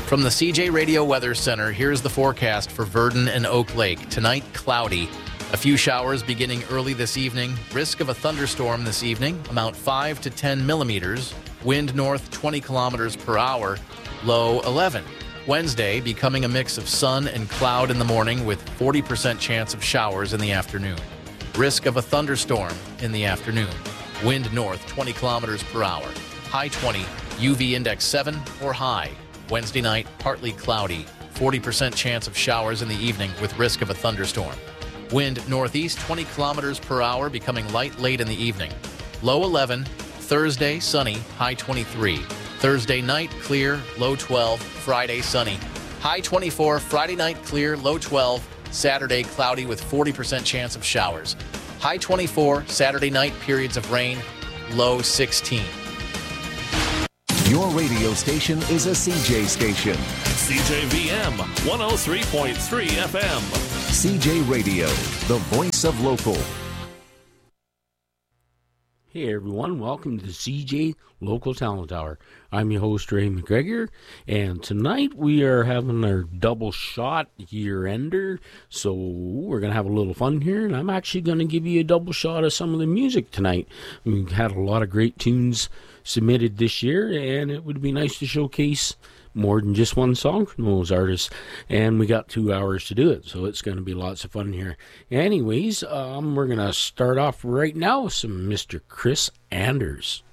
From the CJ Radio Weather Center, here's the forecast for Virden and Oak Lake. Tonight, cloudy. A few showers beginning early this evening. Risk of a thunderstorm this evening, amount 5 to 10 millimeters. Wind north 20 kilometers per hour, low 11. Wednesday, becoming a mix of sun and cloud in the morning with 40% chance of showers in the afternoon. Risk of a thunderstorm in the afternoon. Wind north 20 kilometers per hour, high 20, UV index 7 or high. Wednesday night, partly cloudy, 40% chance of showers in the evening with risk of a thunderstorm. Wind northeast 20 kilometers per hour, becoming light late in the evening. Low 11. Thursday, sunny, high 23. Thursday night, clear, low 12. Friday, sunny, high 24. Friday night, clear, low 12. Saturday, cloudy with 40% chance of showers. High 24. Saturday night, periods of rain, low 16. Your radio station is a CJ station. CJVM 103.3 FM. CJ Radio, the voice of local. Hey everyone, welcome to the CJ Local Talent Hour. I'm your host, Ray McGregor, and tonight we are having our double shot year-ender, so we're going to have a little fun here, and I'm actually going to give you a double shot of some of the music tonight. We've had a lot of great tunes submitted this year, and it would be nice to showcase more than just one song from those artists, and we got 2 hours to do it, so it's going to be lots of fun here. Anyways, we're going to start off right now with some Mr. Chris Anders.